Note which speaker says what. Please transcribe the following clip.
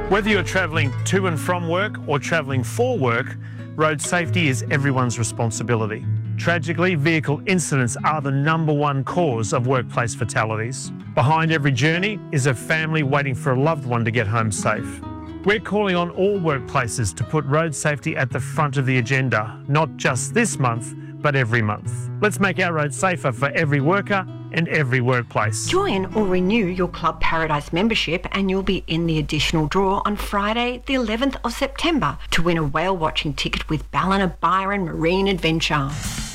Speaker 1: Whether you're travelling to and from work or travelling for work, road safety is everyone's responsibility. Tragically, vehicle incidents are the #1 cause of workplace fatalities. Behind every journey is a family waiting for a loved one to get home safe. We're calling on all workplaces to put road safety at the front of the agenda, not just this month, but every month. Let's make our roads safer for every worker and every workplace.
Speaker 2: Join or renew your Club Paradise membership and you'll be in the additional draw on Friday the 11th of September to win a whale watching ticket with Ballina Byron Marine Adventure.